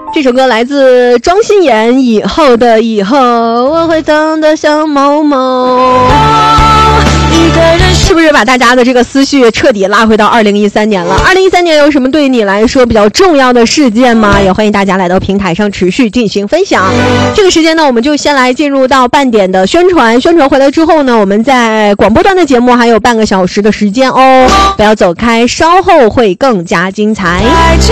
这首歌来自庄心妍，以后的以后我会长得像某某。是不是把大家的这个思绪彻底拉回到2013年了？2013年有什么对你来说比较重要的事件吗？也欢迎大家来到平台上持续进行分享。这个时间呢，我们就先来进入到半点的宣传回来之后呢，我们在广播端的节目还有半个小时的时间哦，不要走开，稍后会更加精彩。